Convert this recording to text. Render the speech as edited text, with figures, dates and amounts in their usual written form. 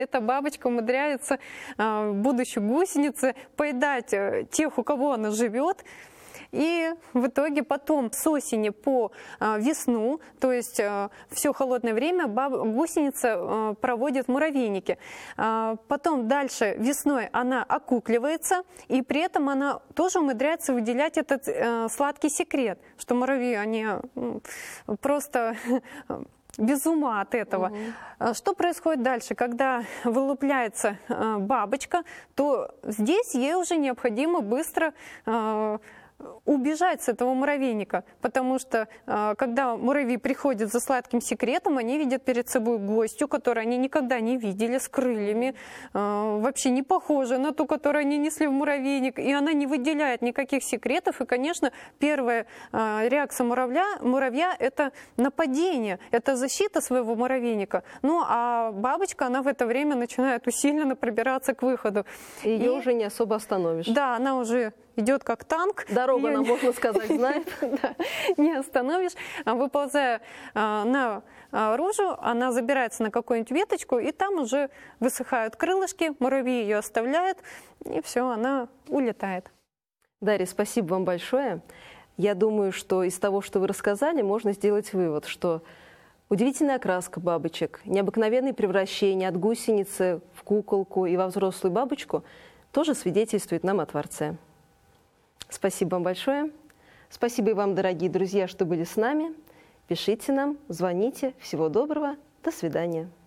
Эта бабочка умудряется, будучи гусеницей, поедать тех, у кого она живет. И в итоге потом с осени по весну, то есть все холодное время, гусеница проводит в муравейнике. Потом дальше весной она окукливается, и при этом она тоже умудряется выделять этот сладкий секрет, что муравьи, они просто без ума от этого. Что происходит дальше? Когда вылупляется бабочка, то здесь ей уже необходимо быстро убежать с этого муравейника, потому что когда муравьи приходят за сладким секретом, они видят перед собой гостью, которую они никогда не видели, с крыльями, вообще не похожа на ту, которую они несли в муравейник, и она не выделяет никаких секретов, и, конечно, первая реакция муравья – это нападение, это защита своего муравейника. Ну, а бабочка, она в это время начинает усиленно пробираться к выходу. Ее уже не особо остановишь. Да, она уже идет как танк. Дорогу она, можно сказать, знает. Не остановишь. Выползая наружу, она забирается на какую-нибудь веточку, и там уже высыхают крылышки, муравьи ее оставляют, и все, она улетает. Дарья, спасибо вам большое. Я думаю, что из того, что вы рассказали, можно сделать вывод, что удивительная окраска бабочек, необыкновенные превращения от гусеницы в куколку и во взрослую бабочку тоже свидетельствует нам о Творце. Спасибо вам большое. Спасибо и вам, дорогие друзья, что были с нами. Пишите нам, звоните. Всего доброго. До свидания.